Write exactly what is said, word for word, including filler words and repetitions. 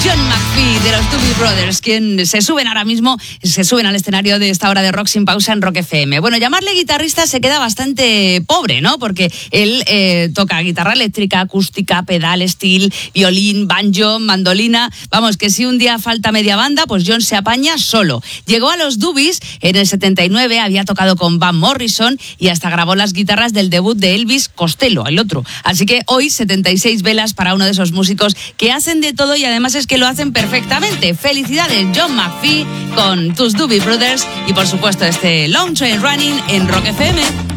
John McPhee de los Doobie Brothers, quien se suben ahora mismo, se suben al escenario de esta hora de Rock Sin Pausa en Rock F M. Bueno, llamarle guitarrista se queda bastante pobre, ¿no? Porque él eh, toca guitarra eléctrica, acústica, pedal, steel, violín, banjo, mandolina. Vamos, que si un día falta media banda, pues John se apaña solo. Llegó a los Doobies en el setenta y nueve, había tocado con Van Morrison y hasta grabó las guitarras del debut de Elvis Costello, el otro. Así que hoy setenta y seis velas para uno de esos músicos que hacen de todo y además es que lo hacen perfectamente. Felicidades, John McPhee, con tus Doobie Brothers y por supuesto este Long Train Running en Rock F M.